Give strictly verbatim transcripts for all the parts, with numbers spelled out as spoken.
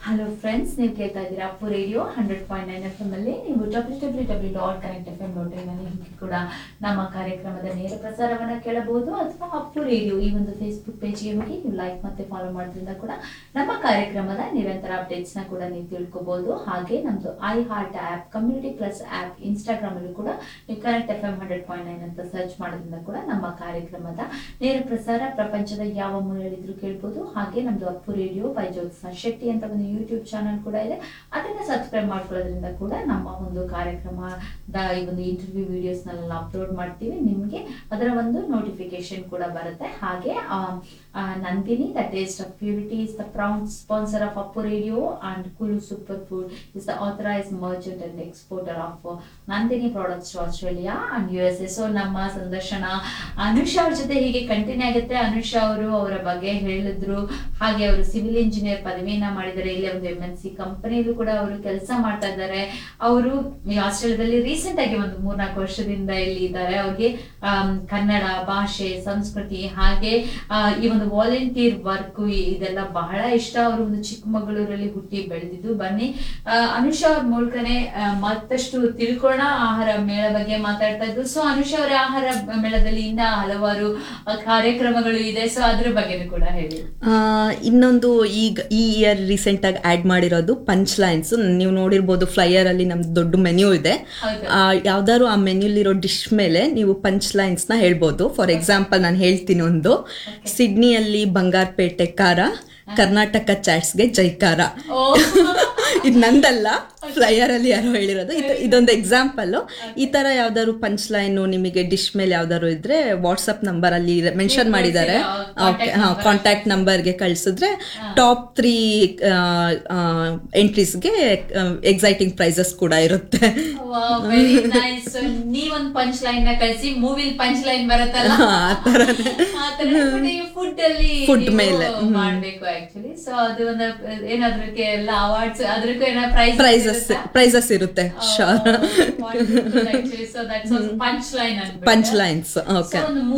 Hello friends, ನೀವು ಕೇಳ್ತಾ ಇದ್ದೀರಾ Appu radio hundred point nine F M ಅಲ್ಲಿ. ನೀವು W W W dot connect F M dot in ಅಲ್ಲಿ ಕೂಡ ನಮ್ಮ ಕಾರ್ಯಕ್ರಮದ ನೇರ ಪ್ರಸಾರವನ್ನ ಕೇಳಬಹುದು. ಅಥವಾ ಅಪ್ಪು ರೇಡಿಯೋ ಈ ಒಂದು ಫೇಸ್ಬುಕ್ ಪೇಜ್ಗೆ ಹೋಗಿ ನೀವು ಲೈಕ್ ಮತ್ತೆ ಫಾಲೋ ಮಾಡೋದ್ರಿಂದ ಕೂಡ ನಮ್ಮ ಕಾರ್ಯಕ್ರಮದ ನಿರಂತರ ಅಪ್ಡೇಟ್ಸ್ ನ ಕೂಡ ನೀವು ತಿಳ್ಕೊಬಹುದು. ಹಾಗೆ ನಮ್ದು I heart app, community plus app, Instagram ಅಲ್ಲಿ ಕೂಡ ನೀವು connect F M hundred point nine ಅಂತ ಸರ್ಚ್ ಮಾಡೋದ್ರಿಂದ ಕೂಡ ನಮ್ಮ ಕಾರ್ಯಕ್ರಮದ ನೇರ ಪ್ರಸಾರ ಪ್ರಪಂಚದ ಯಾವ ಮೂಲೆಯಲ್ಲಿದ್ರು ಕೇಳ್ಬೋದು. ಹಾಗೆ ನಮ್ದು ಅಪ್ಪು ರೇಡಿಯೋ ಬೈ ಜ್ಯೋತ್ಸ್ನಾ ಶೆಟ್ಟಿ ಅಂತ ಒಂದು ಯೂಟ್ಯೂಬ್ ಚಾನಲ್ ಕೂಡ ಇದೆ. ಅದನ್ನ ಸಬ್ಸ್ಕ್ರೈಬ್ ಮಾಡ್ಕೊಳ್ಳೋದ್ರಿಂದ ಕೂಡ ನಮ್ಮ ಒಂದು ಕಾರ್ಯಕ್ರಮದ ಈ ಒಂದು ಇಂಟರ್ವ್ಯೂ ವಿಡಿಯೋಸ್ ನೆಲ್ಲ ಅಪ್ಲೋಡ್ ಮಾಡ್ತೀವಿ, ನಿಮ್ಗೆ ಅದರ ಒಂದು ನೋಟಿಫಿಕೇಶನ್ ಕೂಡ ಬರುತ್ತೆ. ಹಾಗೆ Nandini the taste of purity is the proud sponsor of Appu radio and Kullu super food is the authorised Merchant and exporter of Nandini products to Australia and U S A. So ನಮ್ಮ ಸಂದರ್ಶನ ಅನುಷಾ ಅವ್ರ ಜೊತೆ ಹೀಗೆ ಕಂಟಿನ್ಯೂ ಆಗುತ್ತೆ. ಅನುಷಾ ಅವರು ಅವರ ಬಗ್ಗೆ ಹೇಳಿದ್ರು. ಹಾಗೆ ಅವರು ಸಿವಿಲ್ ಇಂಜಿನಿಯರ್ ಪದವಿಯನ್ನ ಮಾಡಿದ್ದಾರೆ. ಇಲ್ಲಿ ಒಂದು ಎಂ ಎನ್ ಸಿ ಕಂಪನಿಯಲ್ಲೂ ಕೂಡ ಅವರು ಕೆಲಸ ಮಾಡ್ತಾ ಇದ್ದಾರೆ. ಅವರು ಆಸ್ಟ್ರೇಲಿಯಾದಲ್ಲಿ ರೀಸೆಂಟ್ ಆಗಿ ಒಂದು ಮೂರ್ನಾಲ್ಕು ವರ್ಷದಿಂದ ಇಲ್ಲಿ ಇದ್ದಾರೆ. ಅವ್ರಿಗೆ ಕನ್ನಡ ಭಾಷೆ, ಸಂಸ್ಕೃತಿ ಹಾಗೆ ಈ ಒಂದು ವಾಲಂಟಿಯರ್ ವರ್ಕ್ ಇದೆಲ್ಲ ಬಹಳ ಇಷ್ಟ. ಅವರು ಒಂದು ಚಿಕ್ಕಮಗಳೂರಲ್ಲಿ ಹುಟ್ಟಿ ಬೆಳೆದಿದ್ದು. ಬನ್ನಿ ಅನುಷಾ ಅವ್ರ ಮೂಲಕನೇ ಮತ್ತಷ್ಟು ತಿಳ್ಕೊಳ್ಳೋಣ. ಆಹಾರ ಮೇಳ ಬಗ್ಗೆ ಮಾತಾಡ್ತಾ ಇದ್ರು. ಸೊ ಅನುಷಾ ಅವರ ಆಹಾರ ಮೇಳದಲ್ಲಿ ಇನ್ನ ಹಲವಾರು ಕಾರ್ಯಕ್ರಮಗಳು ಇದೆ. ಸೊ ಅದ್ರ ಬಗ್ಗೆನೂ ಕೂಡ ಹೇಳಿ. ಇನ್ನೊಂದು ಈಗ ಈ ಇಯರ್ ರೀಸೆಂಟ್ ಆಗಿ ಆಡ್ ಮಾಡಿರೋದು ಪಂಚ್ ಲೈನ್ಸ್. ನೀವು ನೋಡಿರ್ಬೋದು ಫ್ಲೈಯರ್ ಅಲ್ಲಿ ನಮ್ದು ದೊಡ್ಡ ಮೆನ್ಯೂ ಇದೆ. ಯಾವ್ದಾದ್ರು ಆ ಮೆನ್ಯೂಲಿರೋ ಡಿಶ್ ಮೇಲೆ ನೀವು ಪಂಚ್ ಲೈನ್ಸ್ ನ ಹೇಳ್ಬೋದು. ಫಾರ್ ಎಕ್ಸಾಂಪಲ್ ನಾನು ಹೇಳ್ತೀನಿ ಒಂದು, ಸಿಡ್ನಿಯಲ್ಲಿ ಬಂಗಾರಪೇಟೆ ಖಾರ, ಕರ್ನಾಟಕ ಚಾಟ್ಸ್ಗೆ ಜೈಕಾರ. ಇದು ನಂದಲ್ಲ, ಫ್ಲೈಯರ್ ಅಲ್ಲಿ ಯಾರೋ ಹೇಳಿರೋದು. ಇದೊಂದು ಎಕ್ಸಾಂಪಲ್. ಈ ತರ ಯಾವ್ದಾದ್ರು ಪಂಚ್ ಲೈನ್ ನಿಮಗೆ ಡಿಶ್ ಮೇಲೆ ಯಾವ್ದಾದ್ರು ಇದ್ರೆ ವಾಟ್ಸ್ಆಪ್ ನಂಬರ್ ಅಲ್ಲಿ ಮೆನ್ಷನ್ ಮಾಡಿದ್ದಾರೆ. ಕಾಂಟ್ಯಾಕ್ಟ್ ನಂಬರ್ಗೆ ಕಳ್ಸಿದ್ರೆ ಟಾಪ್ ತ್ರೀ ಎಂಟ್ರೀಸ್ಗೆ ಎಕ್ಸೈಟಿಂಗ್ ಪ್ರೈಸಸ್ ಕೂಡ ಇರುತ್ತೆ. ನೀವೊಂದು ಪಂಚ್ ಲೈನ್ ನ ಕಳಿಸಿ, ಮೂವಿಲ್ ಪಂಚ್ ಲೈನ್ ಬರುತ್ತಲ್ಲ ಫುಡ್ ಅಲ್ಲಿ ಫುಡ್ ಮೇಲೆ ಮಾಡ್ಬೇಕು ಆಕ್ಚುಲಿ. ಸೊ ಅದು ಒಂದು ಏನಾದ್ರಕ್ಕೆ ಎಲ್ಲ ಅವಾರ್ಡ್ಸ್ ಅದ್ರಕ್ಕೂ ಏನೋ ಪ್ರೈಸಸ್ ಪ್ರೈಸಸ್ ಇರುತ್ತೆ. Punch lines okay.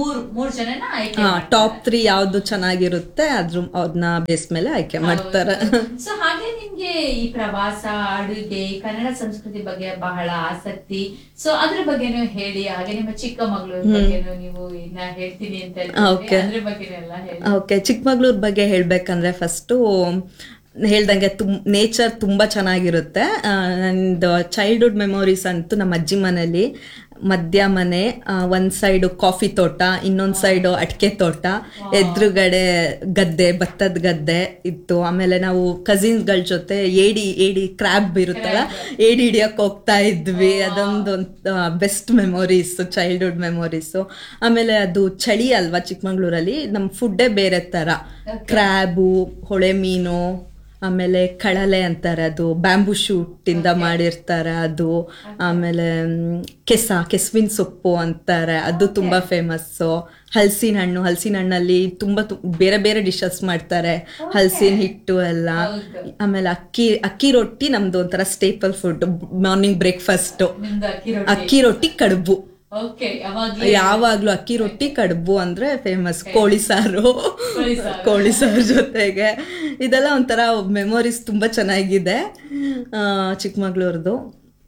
Top three ಯಾವ್ದು ಚೆನ್ನಾಗಿರುತ್ತೆ ಅದ್ರ ಅದನ್ನ ಬೇಸ್ ಮೇಲೆ ಆಯ್ಕೆ ಮಾಡ್ತಾರೆ. ಸೊ ಹಾಗೆ ನಿಮ್ಗೆ ಈ ಪ್ರವಾಸ, ಅಡುಗೆ, ಕನ್ನಡ ಸಂಸ್ಕೃತಿ ಬಗ್ಗೆ ಬಹಳ ಆಸಕ್ತಿ. ಸೊ ಅದ್ರ ಬಗ್ಗೆನೂ ಹೇಳಿ. ಹಾಗೆ ನಿಮ್ಮ ಚಿಕ್ಕಮಗಳೂರು ಬಗ್ಗೆನೂ ನೀವು ಇನ್ನ ಹೇಳ್ತೀನಿ ಅಂತ ಅದ್ರ ಬಗ್ಗೆನೆಲ್ಲ ಹೇಳಿ. ಓಕೆ, ಚಿಕ್ಕಮಗಳೂರು ಬಗ್ಗೆ ಹೇಳ್ಬೇಕಂದ್ರೆ ಫಸ್ಟ್ ಹೇಳ್ದಂಗೆ ತುಂ ನೇಚರ್ ತುಂಬ ಚೆನ್ನಾಗಿರುತ್ತೆ. ನಂದು ಚೈಲ್ಡ್ಹುಡ್ ಮೆಮೊರೀಸ್ ಅಂತೂ ನಮ್ಮ ಅಜ್ಜಿ ಮನೇಲಿ ಮಧ್ಯ ಮನೆ, ಒಂದು ಸೈಡು ಕಾಫಿ ತೋಟ, ಇನ್ನೊಂದು ಸೈಡು ಅಡಿಕೆ ತೋಟ, ಎದುರುಗಡೆ ಗದ್ದೆ, ಭತ್ತದ ಗದ್ದೆ ಇತ್ತು. ಆಮೇಲೆ ನಾವು ಕಸಿನ್ಸ್ಗಳ ಜೊತೆ ಏಡಿ ಏಡಿ ಕ್ರ್ಯಾಬ್ ಇರುತ್ತಲ್ಲ, ಏಡಿ ಹಿಡಿಯೋಕೆ ಹೋಗ್ತಾ ಇದ್ವಿ. ಅದೊಂದು ಬೆಸ್ಟ್ ಮೆಮೊರೀಸು, ಚೈಲ್ಡ್ಹುಡ್ ಮೆಮೊರೀಸು. ಆಮೇಲೆ ಅದು ಚಳಿ ಅಲ್ವಾ ಚಿಕ್ಕಮಗಳೂರಲ್ಲಿ, ನಮ್ಮ ಫುಡ್ಡೇ ಬೇರೆ ಥರ. ಕ್ರ್ಯಾಬು, ಹೊಳೆ ಮೀನು, ಆಮೇಲೆ ಕಳಲೆ ಅಂತಾರೆ, ಅದು ಬ್ಯಾಂಬೂ ಶೂಟಿಂದ ಮಾಡಿರ್ತಾರೆ ಅದು. ಆಮೇಲೆ ಕೆಸ ಕೆಸುವಿನ ಸೊಪ್ಪು ಅಂತಾರೆ, ಅದು ತುಂಬ ಫೇಮಸ್ಸು. ಹಲಸಿನ ಹಣ್ಣು, ಹಲಸಿನ ಹಣ್ಣಲ್ಲಿ ತುಂಬ ಬೇರೆ ಬೇರೆ ಡಿಶಸ್ ಮಾಡ್ತಾರೆ, ಹಲಸಿನ ಹಿಟ್ಟು ಎಲ್ಲ. ಆಮೇಲೆ ಅಕ್ಕಿ ಅಕ್ಕಿ ರೊಟ್ಟಿ ನಮ್ದು ಒಂಥರ ಸ್ಟೇಪಲ್ ಫುಡ್, ಮಾರ್ನಿಂಗ್ ಬ್ರೇಕ್ಫಾಸ್ಟು. ಅಕ್ಕಿ ರೊಟ್ಟಿ ಕಡುಬು, ಯಾವಾಗ್ಲೂ ಅಕ್ಕಿ ರೊಟ್ಟಿ ಕಡುಬು ಅಂದ್ರೆ ಫೇಮಸ್. ಕೋಳಿ ಸಾರು, ಕೋಳಿ ಸಾರು ಜೊತೆಗೆ ಇದೆಲ್ಲ ಒಂಥರ ಮೆಮೊರೀಸ್ ತುಂಬಾ ಚೆನ್ನಾಗಿದೆ ಚಿಕ್ಕಮಗಳೂರ್ದು.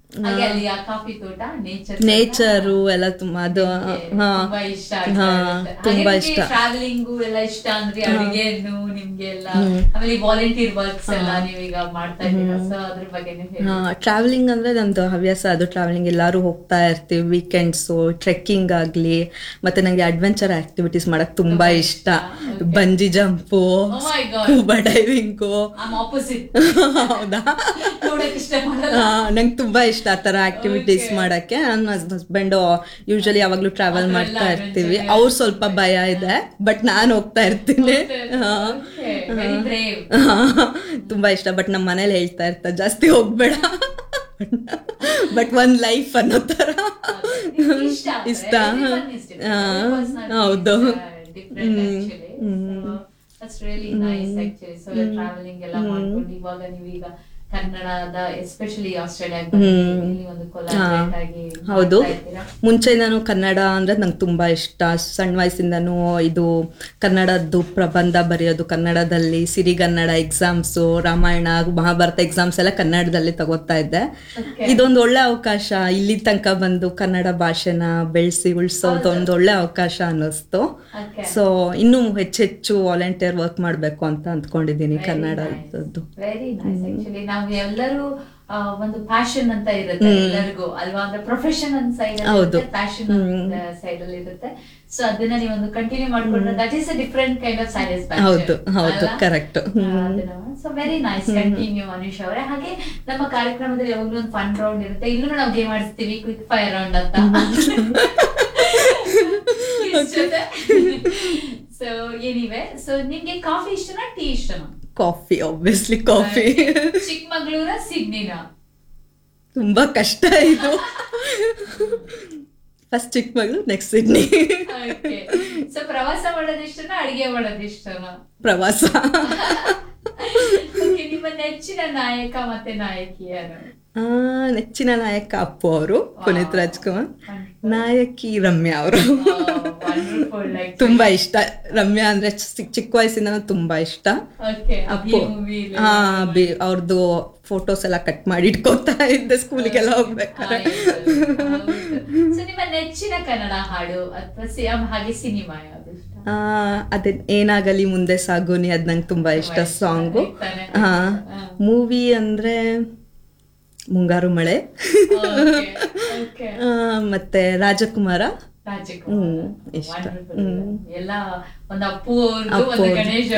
ನೇಚರು ಎಲ್ಲ ತುಂಬಾ, ಅದು ಹಾ ತುಂಬಾ ಇಷ್ಟ. ಟ್ರಾವೆಲಿಂಗ್ ಅಂದ್ರೆ ನಂದು ಹವ್ಯಾಸ ಅದು. ಟ್ರಾವೆಲಿಂಗ್ ಎಲ್ಲಾರು ಹೋಗ್ತಾ ಇರ್ತೀವಿ, ವೀಕೆಂಡ್ಸು, ಟ್ರೆಕ್ಕಿಂಗ್ ಆಗ್ಲಿ. ಮತ್ತೆ ನಂಗೆ ಅಡ್ವೆಂಚರ್ ಆಕ್ಟಿವಿಟೀಸ್ ಮಾಡಕ್ ತುಂಬಾ ಇಷ್ಟ. ಬಂಜಿ ಜಂಪು, ಸ್ಕೂಬಾ ಡೈವಿಂಗು. ಹೌದಾ, ನಂಗೆ ತುಂಬಾ ಇಷ್ಟ ಆ ತರ ಆಕ್ಟಿವಿಟೀಸ್ ಮಾಡಕ್ಕೆ. ನನ್ನ ಹಸ್ಬೆಂಡ್ ಯೂಶಲಿ ಯಾವಾಗ್ಲೂ ಟ್ರಾವೆಲ್ ಮಾಡ್ತಾ ಇರ್ತೀವಿ. ಅವ್ರು ಸ್ವಲ್ಪ ಭಯ ಇದೆ, ಬಟ್ ನಾನು ಹೋಗ್ತಾ ಇರ್ತೀನಿ. ತುಂಬಾ ಇಷ್ಟ. ಬಟ್ ನಮ್ಮ ಮನೇಲಿ ಹೇಳ್ತಾ ಇರ್ತಾರೆ ಜಾಸ್ತಿ ಹೋಗ್ಬೇಡ, ಬಟ್ ಒಂದ್ ಲೈಫ್ ಅನ್ನೋ ತರ ಇಷ್ಟ. ಹೌದು. That's really nice actually. So you're traveling ಎಲ್ಲ ಮಾಡ್ಕೊಂಡು ಇವಾಗ ನೀವೀಗ ಕನ್ನಡದ ಎಸ್ಪೆಷಲಿ ಆಸ್ಟ್ರೇಲಿಯಾದಲ್ಲಿ ಒಂದು ಕೊಲಾಬರೇಟ್ ಆಗಿ ಹೌದು. ಮಾಡ್ತಾ ಇದ್ದೀರಾ? ಮುಂಚೆ ನಾನು ಕನ್ನಡ ಅಂದರೆ ನಂಗೆ ತುಂಬ ಇಷ್ಟ. ಸಣ್ಣ ವಯಸ್ಸಿಂದನೂ ಇದು ಕನ್ನಡದ್ದು ಪ್ರಬಂಧ ಬರೆಯೋದು ಕನ್ನಡದಲ್ಲಿ, ಸಿರಿಗನ್ನಡ ಎಕ್ಸಾಮ್ಸು, ರಾಮಾಯಣ ಮಹಾಭಾರತ ಎಕ್ಸಾಮ್ಸ್ ಎಲ್ಲ ಕನ್ನಡದಲ್ಲಿ ತಗೋತಾ ಇದ್ದೆ. ಇದೊಂದು ಒಳ್ಳೆ ಅವಕಾಶ, ಇಲ್ಲಿ ತನಕ ಬಂದು ಕನ್ನಡ ಭಾಷೆನ ಬೆಳೆಸಿ ಉಳಿಸೋದು ಒಂದು ಒಳ್ಳೆ ಅವಕಾಶ ಅನ್ನಿಸ್ತು. ಸೊ ಇನ್ನೂ ಹೆಚ್ಚೆಚ್ಚು ವಾಲಂಟಿಯರ್ ವರ್ಕ್ ಮಾಡಬೇಕು ಅಂತ ಅಂದ್ಕೊಂಡಿದ್ದೀನಿ ಕನ್ನಡದ್ದು. Very nice. ಆಕ್ಚುಲಿ ನಾವು ಎಲ್ಲರೂ ಒಂದು ಪ್ಯಾಷನ್ ಅಂತ ಇರುತ್ತೆ ಎಲ್ಲರಿಗೂ ಅಲ್ವಾ, ಅಂದ್ರೆ ಪ್ರೊಫೆಷನ್ ಅಂತ ಸೈಡ್ ಅಲ್ಲಿ ಪ್ಯಾಷನ್ ಸೈಡ್ ಅಲ್ಲಿ ಇರುತ್ತೆ. ಸೊ ಅದನ್ನ ನೀವು ಒಂದು ಕಂಟಿನ್ಯೂ ಮಾಡ್ಕೊಂಡ್ರೆ that is a different kind of satisfaction. ಹೌದು ಹೌದು, correct. So very nice, continue Anush ಅವರೇ. ಹಾಗೆ ನಮ್ಮ ಕಾರ್ಯಕ್ರಮದಲ್ಲಿ ಯಾವಾಗ್ಲೂ ಒಂದು ಫನ್ ರೌಂಡ್ ಇರುತ್ತೆ, ಇಲ್ಲೂ ನಾವು ಗೇಮ್ ಆಡಿಸ್ತೀವಿ, ಕ್ವಿಕ್ ಫೈರ್ ರೌಂಡ್ ಅಂತ. ಸೊ ಎನಿವೆ, ಸೊ ನಿಮ್ಗೆ ಕಾಫಿ ಇಷ್ಟನಾ ಟೀ ಇಷ್ಟನಾ? Coffee, obviously coffee. ಚಿಕ್ಕಮಗಳೂರ ಸಿಡ್ನಿನ? ತುಂಬಾ ಕಷ್ಟ ಇದು. First Chikkamagaluru, next Sydney. So ಪ್ರವಾಸ ಮಾಡೋದು ಇಷ್ಟನಾ ಅಡಿಗೆ ಮಾಡೋದು ಇಷ್ಟನಾ? ಪ್ರವಾಸ. ನಿಮ್ಮ ನೆಚ್ಚಿನ ನಾಯಕ ಮತ್ತೆ ನಾಯಕಿ ಯಾರು? ನೆಚ್ಚಿನ ನಾಯಕ ಅಪ್ಪು ಅವರು, ಪುನೀತ್ ರಾಜ್ಕುಮಾರ್. ನಾಯಕಿ ರಮ್ಯಾ ಅವರು. ತುಂಬಾ ಇಷ್ಟ ರಮ್ಯಾ ಅಂದ್ರೆ, ಚಿಕ್ಕ ವಯಸ್ಸಿಂದ ತುಂಬಾ ಇಷ್ಟ. ಅಪ್ಪು ಹಾ, ಅವ್ರದ್ದು ಫೋಟೋಸ್ ಎಲ್ಲ ಕಟ್ ಮಾಡಿ ಇಟ್ಕೋತಾ ಇದ್ದೆ ಸ್ಕೂಲಿಗೆಲ್ಲ ಹೋಗ್ಬೇಕಾದ್ರೆ. ನಿಮ್ಮ ನೆಚ್ಚಿನ ಕನ್ನಡ ಹಾಡು ಅಥವಾ ಹಾಗೆ ಸಿನಿಮಾ ಯಾವುದು? ಅದೇ ಏನಾಗಲಿ ಮುಂದೆ ಸಾಗುನಿ, ಅದ್ ನಂಗೆ ತುಂಬಾ ಇಷ್ಟ ಸಾಂಗು. ಹಾ, ಮೂವಿ ಅಂದ್ರೆ ಮುಂಗಾರು ಮಳೆ, ಮತ್ತೆ ರಾಜಕುಮಾರ. ಹ್ಮ್, ಇಷ್ಟ. ಎಲ್ಲ ಒಂದು ಅಪ್ಪು ಅವ್ರದ್ದು, ಗಣೇಶ್.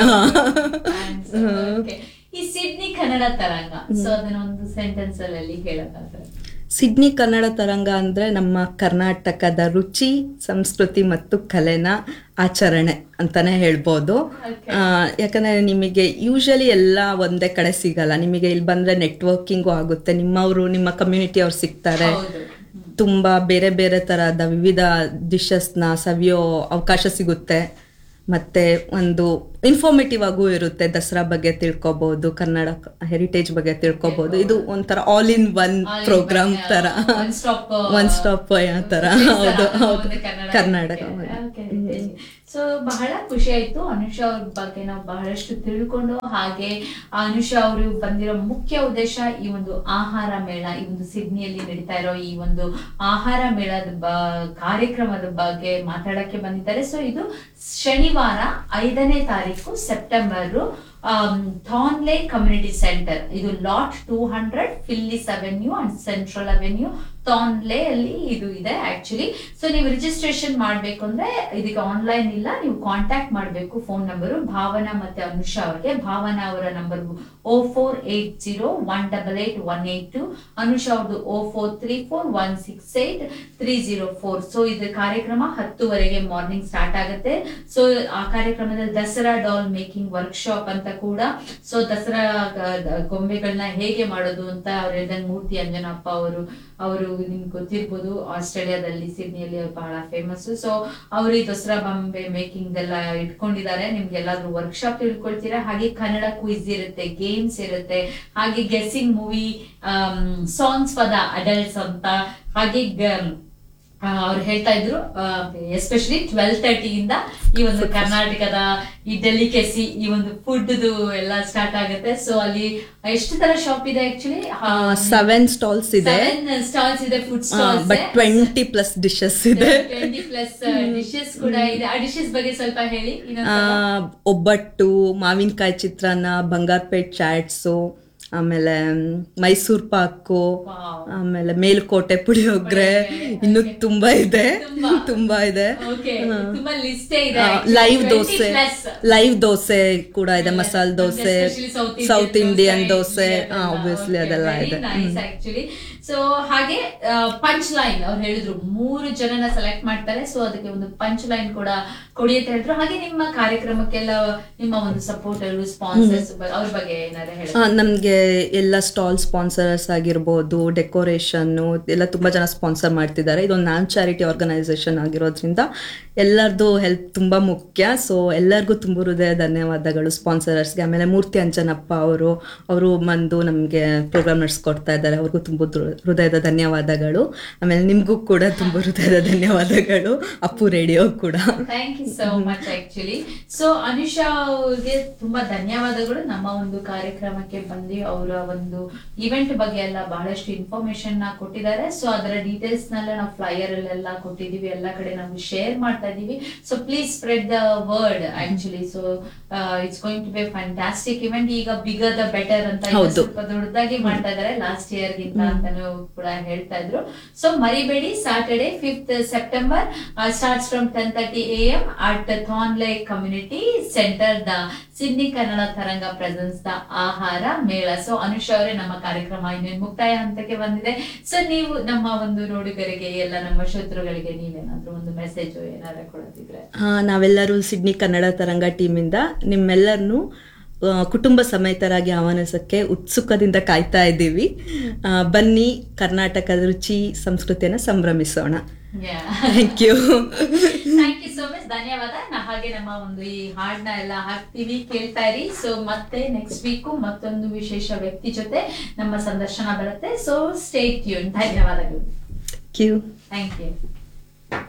ಈ ಸಿಡ್ನಿ ಕನ್ನಡ ತರಂಗ, ಸೊ ಅದನ್ನ ಒಂದು ಸೆಂಟೆನ್ಸ್ ಅಲ್ಲಿ ಹೇಳೋದಾದ್ರೆ? ಸಿಡ್ನಿ ಕನ್ನಡ ತರಂಗ ಅಂದರೆ ನಮ್ಮ ಕರ್ನಾಟಕದ ರುಚಿ, ಸಂಸ್ಕೃತಿ ಮತ್ತು ಕಲೆನ ಆಚರಣೆ ಅಂತಲೇ ಹೇಳ್ಬೋದು. ಯಾಕಂದರೆ ನಿಮಗೆ ಯೂಶಲಿ ಎಲ್ಲ ಒಂದೇ ಕಡೆ ಸಿಗಲ್ಲ. ನಿಮಗೆ ಇಲ್ಲಿ ಬಂದರೆ ನೆಟ್ವರ್ಕಿಂಗು ಆಗುತ್ತೆ, ನಿಮ್ಮವರು ನಿಮ್ಮ ಕಮ್ಯುನಿಟಿ ಅವ್ರು ಸಿಗ್ತಾರೆ, ತುಂಬ ಬೇರೆ ಬೇರೆ ಥರದ ವಿವಿಧ ಡಿಶಸ್ನ ಸವಿಯೋ ಅವಕಾಶ ಸಿಗುತ್ತೆ. ಮತ್ತು ಒಂದು ಇನ್ಫಾರ್ಮೇಟಿವ್ ಆಗೂ ಇರುತ್ತೆ. ದಸರಾ ಬಗ್ಗೆ ತಿಳ್ಕೊಬೋದು, ಕನ್ನಡ ಹೆರಿಟೇಜ್ ಬಗ್ಗೆ ತಿಳ್ಕೊಬೋದು. ಇದು ಒಂಥರ ಆಲ್ ಇನ್ ಒನ್ ಪ್ರೋಗ್ರಾಮ್ ಥರ, ಒನ್ ಸ್ಟಾಪ್ ಥರ. ಹೌದು ಹೌದು, ಕರ್ನಾಟಕ. ಸೊ ಬಹಳ ಖುಷಿ ಆಯ್ತು ಅನುಷಾ ಅವ್ರ ಬಗ್ಗೆ ನಾವು ಬಹಳಷ್ಟು ತಿಳ್ಕೊಂಡು. ಹಾಗೆ ಅನುಷಾ ಅವರು ಬಂದಿರೋ ಮುಖ್ಯ ಉದ್ದೇಶ ಈ ಒಂದು ಆಹಾರ ಮೇಳ, ಈ ಒಂದು ಸಿಡ್ನಿಯಲ್ಲಿ ನಡೀತಾ ಇರೋ ಈ ಒಂದು ಆಹಾರ ಮೇಳದ ಬ ಕಾರ್ಯಕ್ರಮದ ಬಗ್ಗೆ ಮಾತಾಡಕ್ಕೆ ಬಂದಿದ್ದಾರೆ. ಸೊ ಇದು ಶನಿವಾರ ಐದನೇ ತಾರೀಕು ಸೆಪ್ಟೆಂಬರ್ ಥಾನ್ಲೆ ಕಮ್ಯುನಿಟಿ ಸೆಂಟರ್, ಇದು lot two hundred Phyllis avenue and central avenue ಥಾನ್ಲೆ ಅಲ್ಲಿ ಇದು ಇದೆ ಆಕ್ಚುಲಿ. ಸೊ ನೀವು ರಿಜಿಸ್ಟ್ರೇಷನ್ ಮಾಡ್ಬೇಕು ಅಂದ್ರೆ ಇದಕ್ಕೆ ಆನ್ಲೈನ್ ಇಲ್ಲ, ನೀವು ಕಾಂಟ್ಯಾಕ್ಟ್ ಮಾಡಬೇಕು. ಫೋನ್ ನಂಬರು ಭಾವನಾ ಮತ್ತೆ ಅನುಷಾ ಅವ್ರಿಗೆ. ಭಾವನಾ ಅವರ number O four eight zero one double eight one eight to, Anusha ಅವ್ರದ್ದು ಓ four three four one six eight three zero four. So ಇದು ಕಾರ್ಯಕ್ರಮ ಹತ್ತುವರೆಗೆ ಮಾರ್ನಿಂಗ್ ಸ್ಟಾರ್ಟ್ ಆಗುತ್ತೆ. ಸೊ ಆ ಕಾರ್ಯಕ್ರಮದಲ್ಲಿ ದಸರಾ ಡಾಲ್ ಮೇಕಿಂಗ್ ವರ್ಕ್ಶಾಪ್ ಅಂತ ಕೂಡ, ಸೊ ದಸರಾ ಗೊಂಬೆಗಳನ್ನ ಹೇಗೆ ಮಾಡೋದು ಅಂತ ಅವ್ರು ಹೇಳಿದಂಗೆ ಮೂರ್ತಿ ಅಂಜನಪ್ಪ ಅವರು ಅವರು ನಿಮ್ಗೆ ಗೊತ್ತಿರ್ಬೋದು, ಆಸ್ಟ್ರೇಲಿಯಾದಲ್ಲಿ ಸಿಡ್ನಿಯಲ್ಲಿ ಬಹಳ ಫೇಮಸ್. ಸೊ ಅವರು ಈ ದಸರಾ ಬೊಂಬೆ ಮೇಕಿಂಗ್ ಎಲ್ಲ ಇಟ್ಕೊಂಡಿದ್ದಾರೆ. ನಿಮ್ಗೆ ಎಲ್ಲಾದ್ರೂ ವರ್ಕ್ಶಾಪ್ ತಿಳ್ಕೊಳ್ತೀರಾ. ಹಾಗೆ ಕನ್ನಡ ಕ್ವಿಜ್ ಇರುತ್ತೆ, ಗೇಮ್ಸ್ ಇರುತ್ತೆ, ಹಾಗೆ guessing movie songs for the adults ಅಂತ. ಹಾಗೆ ಅವ್ರು ಹೇಳ್ತಾ ಇದ್ರು ಎಸ್ಪೆಷಲಿ ಟ್ವೆಲ್ ತರ್ಟಿಯಿಂದ ಈ ಒಂದು ಕರ್ನಾಟಕದ ಈ ಡೆಲಿಕೆಸಿ, ಈ ಒಂದು ಫುಡ್ ಎಲ್ಲ ಸ್ಟಾರ್ಟ್ ಆಗುತ್ತೆ. ಸೊ ಅಲ್ಲಿ ಎಷ್ಟು ತರ ಶಾಪ್ ಇದೆ ಆಕ್ಚುಲಿ? ಸೆವೆನ್ ಸ್ಟಾಲ್ಸ್ ಇದೆ, ಸ್ಟಾಲ್ಸ್ ಇದೆ, food stalls. But twenty plus dishes ಇದೆ, ಟ್ವೆಂಟಿ ಪ್ಲಸ್ ಡಿಶಸ್ ಕೂಡ ಇದೆ. ಆ ಡಿಶಸ್ ಬಗ್ಗೆ ಸ್ವಲ್ಪ ಹೇಳಿ. ಒಬ್ಬಟ್ಟು, ಮಾವಿನಕಾಯಿ ಚಿತ್ರಾನ್ನ, ಬಂಗಾರಪೇಟ್ ಚಾಟ್ಸು, ಆಮೇಲೆ ಮೈಸೂರ್ ಪಾಕು, ಆಮೇಲೆ ಮೇಲುಕೋಟೆ ಪುಳಿಯೋಗ್ರೆ, ಇನ್ನು ತುಂಬಾ ಇದೆ ತುಂಬಾ ಇದೆ. ಲೈವ್ ದೋಸೆ, ಲೈವ್ ದೋಸೆ ಕೂಡ ಇದೆ, masala dosa, south Indian dosa, obviously ಅದೆಲ್ಲ ಇದೆ. ಸೊ ಹಾಗೆ ಪಂಚ್ ಲೈನ್ ಅವ್ರು ಹೇಳಿದ್ರು ಮೂರು ಜನನ ಸೆಲೆಕ್ಟ್ ಮಾಡ್ತಾರೆ. ಸೊ ಅದಕ್ಕೆ ಒಂದು ಪಂಚ್ ಲೈನ್ ಕೂಡ ಕೊಡಿ ಅಂತ ಹೇಳಿದ್ರು. ಹಾಗೆ ನಿಮ್ಮ ಕಾರ್ಯಕ್ರಮಕ್ಕೆಲ್ಲ ನಿಮ್ಮ ಒಂದು ಸಪೋರ್ಟರ್, ಸ್ಪಾನ್ಸರ್ಸ್ ಅವ್ರ ಬಗ್ಗೆ ಏನಾದ್ರು ಹೇಳಿ? ನಮ್ಗೆ ಎಲ್ಲ ಸ್ಟಾಲ್ ಸ್ಪಾನ್ಸರ್ಸ್ ಆಗಿರ್ಬೋದು, ಡೆಕೋರೇಷನ್ನು ಎಲ್ಲ ತುಂಬ ಜನ ಸ್ಪಾನ್ಸರ್ ಮಾಡ್ತಿದ್ದಾರೆ. ಇದೊಂದು ನಾನ್ ಚಾರಿಟಿ ಆರ್ಗನೈಸೇಷನ್ ಆಗಿರೋದ್ರಿಂದ ಎಲ್ಲರದ್ದು ಹೆಲ್ಪ್ ತುಂಬ ಮುಖ್ಯ. ಸೊ ಎಲ್ಲರಿಗೂ ತುಂಬ ಹೃದಯ ಧನ್ಯವಾದಗಳು ಸ್ಪಾನ್ಸರರ್ಸ್ಗೆ. ಆಮೇಲೆ ಮೂರ್ತಿ ಅಂಜನಪ್ಪ ಅವರು ಅವರು ಬಂದು ನಮಗೆ ಪ್ರೋಗ್ರಾಮ್ ನಡೆಸ್ಕೊಡ್ತಾ ಇದ್ದಾರೆ, ಅವ್ರಿಗೂ ತುಂಬ ಹೃದಯದ ಧನ್ಯವಾದಗಳು. ಆಮೇಲೆ ನಿಮಗೂ ಕೂಡ ತುಂಬ ಹೃದಯದ ಧನ್ಯವಾದಗಳು, ಅಪ್ಪು ರೇಡಿಯೋ ಕೂಡ. Thank you so much. Actually so Anusha ಅವ್ರಿಗೆ ತುಂಬಾ ಧನ್ಯವಾದಗಳು ನಮ್ಮ ಒಂದು ಕಾರ್ಯಕ್ರಮಕ್ಕೆ ಬಂದು ಅವರ ಒಂದು ಇವೆಂಟ್ ಬಗ್ಗೆ ಎಲ್ಲ ಬಹಳಷ್ಟು ಇನ್ಫಾರ್ಮೇಶನ್ ನ ಕೊಟ್ಟಿದ್ದಾರೆ. ಸೊ ಅದರ ಡೀಟೇಲ್ಸ್ ನೆಲ್ಲ ನಾವು ಫ್ಲೈಯರ್ ಅಲ್ಲೆಲ್ಲ ಕೊಟ್ಟಿದೀವಿ, ಎಲ್ಲ ಕಡೆ ನಾವು ಶೇರ್ ಮಾಡ್ತಾ ಇದೀವಿ. So please spread the word actually. So it's going to B fantastic event. ಈಗ ಬಿಗರ್ ದ ಬೆಟರ್ ಅಂತ ಸ್ವಲ್ಪ ದೊಡ್ಡದಾಗಿ ಮಾಡ್ತಾ ಇದಾರೆ ಲಾಸ್ಟ್ ಇಯರ್ ಗಿಂತ ಅಂತಾನು ಕೂಡ ಹೇಳ್ತಾ ಇದ್ರು. ಸೊ ಮರಿಬೇಡಿ, Saturday fifth September starts from ten thirty A M at ಥಾನ್ಲೆ community centre, the Sydney Kannada ತರಂಗ ಪ್ರೆಸೆನ್ಸ್ ದ ಆಹಾರ ಮೇಳ. ಸೊ ಅನುಷಾ ಅವರೇ, ನಮ್ಮ ಕಾರ್ಯಕ್ರಮ ಇನ್ನೇನು ಮುಕ್ತಾಯ ಹಂತಕ್ಕೆ ಬಂದಿದೆ. ಸೊ ನೀವು ನಮ್ಮ ಒಂದು ನೋಡುಗರಿಗೆ ಎಲ್ಲ ನಮ್ಮ ಶ್ರೋತೃಗಳಿಗೆ ನೀವೇನಾದ್ರೂ ಒಂದು ಮೆಸೇಜ್ ಏನಾದ್ರು ಕೊಡೋದಿದ್ರೆ? ನಾವೆಲ್ಲರೂ ಸಿಡ್ನಿ ಕನ್ನಡ ತರಂಗ ಟೀಮಿಂದ ನಿಮ್ಮೆಲ್ಲರನ್ನು ಕುಟುಂಬ ಸಮೇತರಾಗಿ ಆಹ್ವಾನಿಸಕ್ಕೆ ಉತ್ಸುಕದಿಂದ ಕಾಯ್ತಾ ಇದ್ದೀವಿ. ಬನ್ನಿ, ಕರ್ನಾಟಕದ ರುಚಿ ಸಂಸ್ಕೃತಿಯನ್ನು ಸಂಭ್ರಮಿಸೋಣ. Thank you thank you so much. ಧನ್ಯವಾದ. ಹಾಗೆ ನಮ್ಮ ಒಂದು ಈ ಹಾಡನ್ನ ಎಲ್ಲ ಹಾಕ್ತೀವಿ, ಕೇಳ್ತಾ ಇರಿ. ಸೊ ಮತ್ತೆ ನೆಕ್ಸ್ಟ್ ವೀಕು ಮತ್ತೊಂದು ವಿಶೇಷ ವ್ಯಕ್ತಿ ಜೊತೆ ನಮ್ಮ ಸಂದರ್ಶನ ಬರುತ್ತೆ. So stay tune. ಧನ್ಯವಾದಗಳು. Thank you thank you